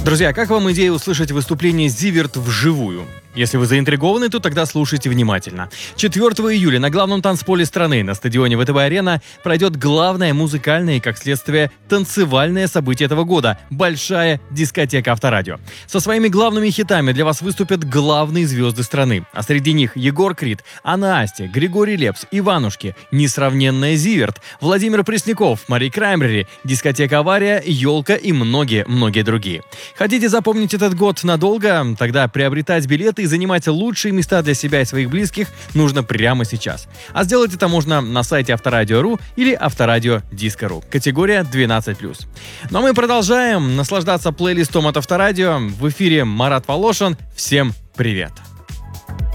Друзья, как вам идея услышать выступление Зиверт вживую? Если вы заинтригованы, то тогда слушайте внимательно. 4 июля на главном танцполе страны, на стадионе ВТБ-арена, пройдет главное музыкальное и, как следствие, танцевальное событие этого года – большая дискотека Авторадио. Со своими главными хитами для вас выступят главные звезды страны. А среди них Егор Крид, Анна Асти, Григорий Лепс, Иванушки, несравненная Зиверт, Владимир Пресняков, Мари Краймбрери, дискотека «Авария», «Елка» и многие-многие другие. Хотите запомнить этот год надолго? Тогда приобретать билеты и занимать лучшие места для себя и своих близких нужно прямо сейчас. А сделать это можно на сайте Авторадио.ру или Авторадио Диско.ру. Категория 12+. Ну а мы продолжаем наслаждаться плейлистом от Авторадио. В эфире Марат Волошин. Всем привет!